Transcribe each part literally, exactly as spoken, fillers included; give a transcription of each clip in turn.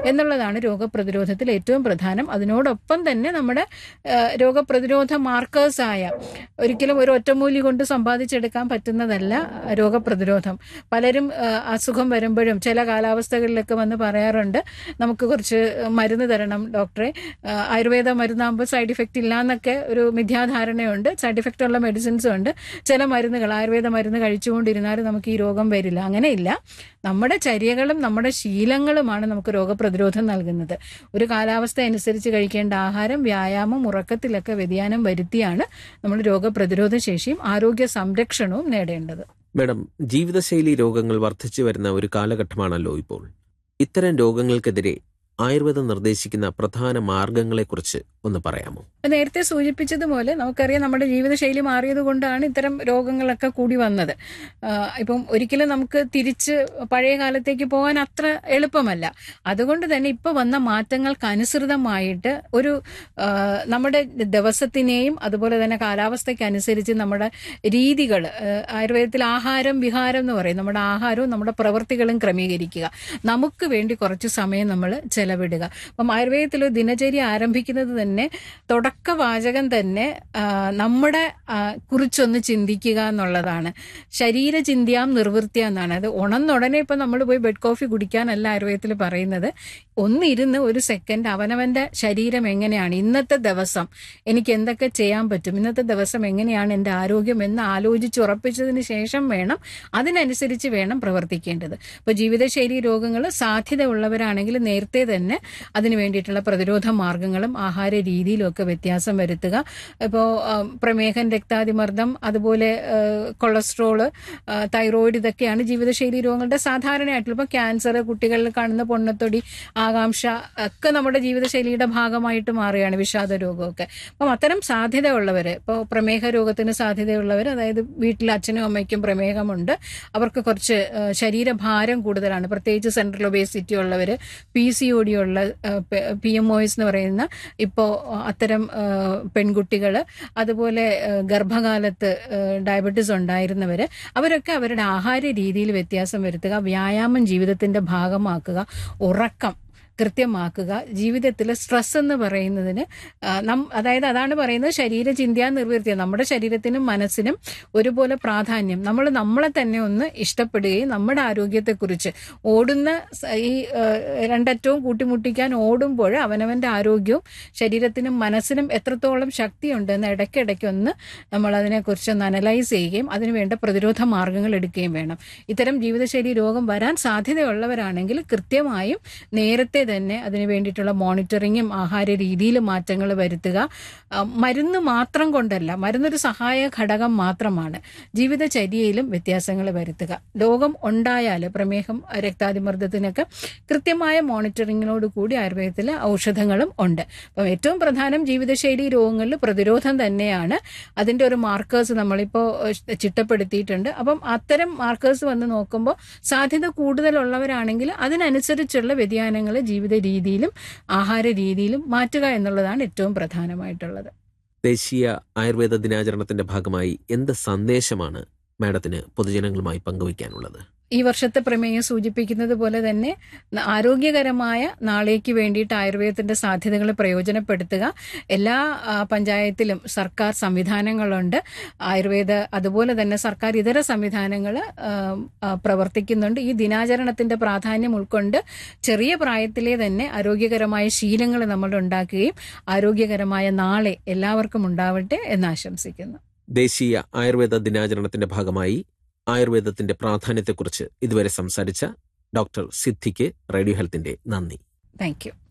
എന്നുള്ളതാണ് രോഗപ്രതിരോധത്തിൽ ഏറ്റവും പ്രധാനം. അതിനോടൊപ്പം തന്നെ നമ്മുടെ രോഗപ്രതിരോധ മാർക്കേഴ്സായ, ഒരിക്കലും ഒരു ഒറ്റമൂലി കൊണ്ട് സമ്പാദിച്ചെടുക്കാൻ പറ്റുന്നതല്ല രോഗപ്രതിരോധം. പലരും അസുഖം വരുമ്പോഴും ചില കാലാവസ്ഥകളിലൊക്കെ വന്ന് പറയാറുണ്ട്, നമുക്ക് കുറച്ച് മരുന്ന് തരണം ഡോക്ടറെ, ആയുർവേദ മരുന്നാകുമ്പോൾ സൈഡ് ഇഫക്റ്റ് ഇല്ല എന്നൊക്കെ ഒരു മിഥ്യാധാരണയുണ്ട്. സൈഡ് ഇഫക്റ്റ് ഉള്ള മെഡിസിൻസും ഉണ്ട്. ചില മരുന്നുകൾ ആയുർവേദ മരുന്ന് കഴിച്ചുകൊണ്ടിരുന്നാലും നമുക്ക് ഈ രോഗം വരില്ല. അങ്ങനെയില്ല. നമ്മുടെ ചര്യകളും നമ്മുടെ ശീലങ്ങളുമാണ് നമുക്ക് രോഗപ്രതിരോധം നൽകുന്നത്. ഒരു കാലാവസ്ഥ അനുസരിച്ച് കഴിക്കേണ്ട ആഹാരം, വ്യായാമം, ഉറക്കത്തിലൊക്കെ വ്യതിയാനം വരുത്തിയാണ് നമ്മൾ രോഗപ്രതിരോധ ശേഷിയും ആരോഗ്യ സംരക്ഷണവും നേടേണ്ടത്. മാഡം, ജീവിതശൈലി രോഗങ്ങൾ വർദ്ധിച്ചു വരുന്ന ഒരു കാലഘട്ടമാണല്ലോ ഇപ്പോൾ. ഇത്തരം രോഗങ്ങൾക്കെതിരെ ആയുർവേദം നിർദ്ദേശിക്കുന്ന പ്രധാന മാർഗങ്ങളെക്കുറിച്ച് ഒന്ന് പറയാമോ? നേരത്തെ സൂചിപ്പിച്ചതുപോലെ നമുക്കറിയാം, നമ്മുടെ ജീവിതശൈലി മാറിയത് കൊണ്ടാണ് ഇത്തരം രോഗങ്ങളൊക്കെ കൂടി വന്നത്. ഇപ്പം ഒരിക്കലും നമുക്ക് തിരിച്ച് പഴയ കാലത്തേക്ക് പോകാൻ അത്ര എളുപ്പമല്ല. അതുകൊണ്ട് തന്നെ ഇപ്പോൾ വന്ന മാറ്റങ്ങൾക്കനുസൃതമായിട്ട് ഒരു നമ്മുടെ ദിവസത്തിനെയും അതുപോലെ തന്നെ കാലാവസ്ഥയ്ക്കനുസരിച്ച് നമ്മുടെ രീതികൾ, ആയുർവേദത്തിൽ ആഹാരം വിഹാരം എന്ന് പറയും, നമ്മുടെ ആഹാരവും നമ്മുടെ പ്രവൃത്തികളും ക്രമീകരിക്കുക. നമുക്ക് വേണ്ടി കുറച്ച് സമയം നമ്മൾ ചെലവിടുക. അപ്പം ആയുർവേദത്തിൽ ഒരു ദിനചര്യ ആരംഭിക്കുന്നത് തന്നെ തുടക്കവാചകം തന്നെ നമ്മുടെ കുറിച്ചൊന്ന് ചിന്തിക്കുക എന്നുള്ളതാണ്. ശരീരചിന്തിയാം നിർവൃത്തിയ എന്നാണ്. അത് ഉണന്നുടനെ ഇപ്പം നമ്മൾ പോയി ബെഡ് കോഫി കുടിക്കാനല്ല ആയുർവേദത്തിൽ പറയുന്നത്. ഒന്നിരുന്ന് ഒരു സെക്കൻഡ് അവനവൻ്റെ ശരീരം എങ്ങനെയാണ്, ഇന്നത്തെ ദിവസം എനിക്ക് എന്തൊക്കെ ചെയ്യാൻ പറ്റും, ഇന്നത്തെ ദിവസം എങ്ങനെയാണ് എൻ്റെ ആരോഗ്യം എന്ന് ആലോചിച്ചുറപ്പിച്ചതിന് ശേഷം വേണം, അതിനനുസരിച്ച് വേണം പ്രവർത്തിക്കേണ്ടത്. ഇപ്പോൾ ജീവിതശൈലി രോഗങ്ങൾ സാധ്യത ഉള്ളവരാണെങ്കിൽ നേരത്തെ തന്നെ അതിന് വേണ്ടിയിട്ടുള്ള പ്രതിരോധ മാർഗങ്ങളും ആഹാര രീതിയിലും ഒക്കെ വ്യത്യാസം വരുത്തുക. ഇപ്പോൾ പ്രമേഹം, രക്താതിമർദ്ദം, അതുപോലെ കൊളസ്ട്രോള്, തൈറോയിഡ്, ഇതൊക്കെയാണ് ജീവിതശൈലി രോഗങ്ങളുടെ സാധാരണയായിട്ടുള്ള. ഇപ്പോൾ ക്യാൻസർ, കുട്ടികളിൽ കാണുന്ന പൊണ്ണത്തൊടി, ആകാംക്ഷ ഒക്കെ നമ്മുടെ ജീവിതശൈലിയുടെ ഭാഗമായിട്ട് മാറുകയാണ്. വിഷാദ രോഗമൊക്കെ. അപ്പം അത്തരം സാധ്യത ഉള്ളവർ, ഇപ്പോൾ പ്രമേഹ രോഗത്തിന് സാധ്യതയുള്ളവർ, അതായത് വീട്ടിൽ അച്ഛനും അമ്മയ്ക്കും പ്രമേഹമുണ്ട്, അവർക്ക് കുറച്ച് ശരീരഭാരം കൂടുതലാണ്, പ്രത്യേകിച്ച് സെൻട്രൽ ഒബേസിറ്റി ഉള്ളവർ, പി സി ഒ ഡി ഉള്ള, പി എം ഒ എസ് എന്ന് പറയുന്ന ഇപ്പോൾ അത്തരം പെൺകുട്ടികൾ, അതുപോലെ ഗർഭകാലത്ത് ഡയബറ്റീസ് ഉണ്ടായിരുന്നവർ, അവരൊക്കെ അവരുടെ ആഹാര രീതിയിൽ വ്യത്യാസം വരുത്തുക, വ്യായാമം ജീവിതത്തിൻ്റെ ഭാഗമാക്കുക, ഉറക്കം കൃത്യമാക്കുക. ജീവിതത്തിൽ സ്ട്രെസ് എന്ന് പറയുന്നതിന് നം അതായത് അതാണ് പറയുന്നത് ശരീരചിന്ത നിർവൃത്തിയ. നമ്മുടെ ശരീരത്തിനും മനസ്സിനും ഒരുപോലെ പ്രാധാന്യം. നമ്മൾ നമ്മളെ തന്നെ ഒന്ന് ഇഷ്ടപ്പെടുകയും നമ്മുടെ ആരോഗ്യത്തെക്കുറിച്ച്, ഓടുന്ന ഈ രണ്ടറ്റവും കൂട്ടിമുട്ടിക്കാൻ ഓടുമ്പോൾ അവനവൻ്റെ ആരോഗ്യവും ശരീരത്തിനും മനസ്സിനും എത്രത്തോളം ശക്തിയുണ്ടെന്ന് ഇടയ്ക്കിടയ്ക്ക് ഒന്ന് നമ്മൾ അതിനെക്കുറിച്ചൊന്ന് അനലൈസ് ചെയ്യുകയും അതിനുവേണ്ട പ്രതിരോധ മാർഗങ്ങൾ എടുക്കുകയും വേണം. ഇത്തരം ജീവിതശൈലി രോഗം വരാൻ സാധ്യതയുള്ളവരാണെങ്കിൽ കൃത്യമായും നേരത്തെ തന്നെ അതിനു വേണ്ടിയിട്ടുള്ള മോണിറ്ററിങ്ങും ആഹാര രീതിയിലും മാറ്റങ്ങൾ വരുത്തുക. മരുന്ന് മാത്രം കൊണ്ടല്ല, മരുന്നൊരു സഹായ ഘടകം മാത്രമാണ്. ജീവിതചര്യയിലും വ്യത്യാസങ്ങൾ വരുത്തുക. രോഗം ഉണ്ടായാൽ പ്രമേഹം, രക്താതിമർദ്ദത്തിനൊക്കെ കൃത്യമായ മോണിറ്ററിങ്ങിനോട് കൂടി ആയുർവേദത്തിൽ ഔഷധങ്ങളും ഉണ്ട്. അപ്പം ഏറ്റവും പ്രധാനം ജീവിതശൈലി രോഗങ്ങളിൽ പ്രതിരോധം തന്നെയാണ്. അതിൻ്റെ ഒരു മാർക്കേഴ്സ് നമ്മളിപ്പോൾ ചിട്ടപ്പെടുത്തിയിട്ടുണ്ട്. അപ്പം അത്തരം മാർക്കേഴ്സ് വന്ന് നോക്കുമ്പോൾ സാധ്യത കൂടുതലുള്ളവരാണെങ്കിൽ അതിനനുസരിച്ചുള്ള വ്യതിയാനങ്ങൾ ജീവിത രീതിയിലും ആഹാര രീതിയിലും മാറ്റുക എന്നുള്ളതാണ് ഏറ്റവും പ്രധാനമായിട്ടുള്ളത്. ദേശീയ ആയുർവേദ ദിനാചരണത്തിന്റെ ഭാഗമായി എന്ത് സന്ദേശമാണ് മാഡത്തിന് പൊതുജനങ്ങളുമായി പങ്കുവയ്ക്കാനുള്ളത്? ഈ വർഷത്തെ പ്രമേയം സൂചിപ്പിക്കുന്നത് പോലെ തന്നെ ആരോഗ്യകരമായ നാളേക്ക് വേണ്ടിയിട്ട് ആയുർവേദത്തിന്റെ സാധ്യതകൾ പ്രയോജനപ്പെടുത്തുക. എല്ലാ പഞ്ചായത്തിലും സർക്കാർ സംവിധാനങ്ങളുണ്ട്. ആയുർവേദ അതുപോലെ തന്നെ സർക്കാർ ഇതര സംവിധാനങ്ങൾ പ്രവർത്തിക്കുന്നുണ്ട്. ഈ ദിനാചരണത്തിന്റെ പ്രാധാന്യം ഉൾക്കൊണ്ട് ചെറിയ പ്രായത്തിലെ തന്നെ ആരോഗ്യകരമായ ശീലങ്ങൾ നമ്മൾ ഉണ്ടാക്കുകയും ആരോഗ്യകരമായ നാളെ എല്ലാവർക്കും ഉണ്ടാവട്ടെ എന്ന് ആശംസിക്കുന്നു. ദേശീയ ആയുർവേദ ദിനാചരണത്തിന്റെ ഭാഗമായി ആയുർവേദത്തിന്റെ പ്രാധാന്യത്തെക്കുറിച്ച് ഇതുവരെ സംസാരിച്ച ഡോക്ടർ സിദ്ധിക്ക് റേഡിയോ ഹെൽത്തിന്റെ നന്ദി. Thank you.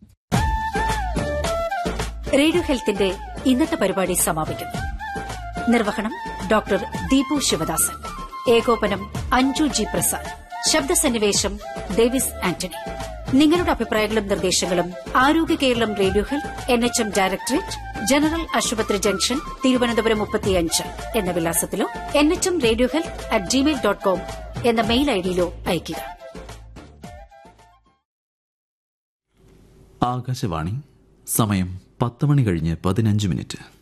റേഡിയോ ഹെൽത്തിന്റെ ഇന്നത്തെ പരിപാടി സമാപിക്കുന്നു. നിർവഹണം ഡോക്ടർ ദീപു ശിവദാസൻ. ഏകോപനം അഞ്ജു ജി പ്രസാദ്. ശബ്ദസന്നിവേശം ഡേവിസ് ആന്റണി. നിങ്ങളുടെ അഭിപ്രായങ്ങളും നിർദ്ദേശങ്ങളും ആരോഗ്യ Keralam radio health, N H M directorate, general ആശുപത്രി ജംഗ്ഷൻ, തിരുവനന്തപുരം മുപ്പത്തിയഞ്ച് എന്ന വിലാസത്തിലോ N H M radio health at Gmail dot com എന്ന മെയിൽ ഐഡിയിലോ അയയ്ക്കുക. ആകാശവാണി. സമയം പത്ത് മണി കഴിഞ്ഞ് പതിനഞ്ച് മിനിറ്റ്.